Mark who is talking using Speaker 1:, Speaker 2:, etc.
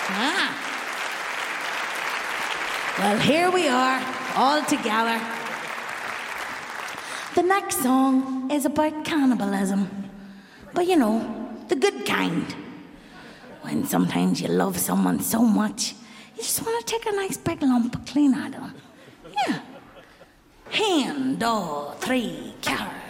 Speaker 1: Ah. Well, here we are, all together. The next song is about cannibalism. But you know, the good kind. When sometimes you love someone so much, you just want to take a nice big lump clean out of them. Yeah. Hen, daw, three, carrot.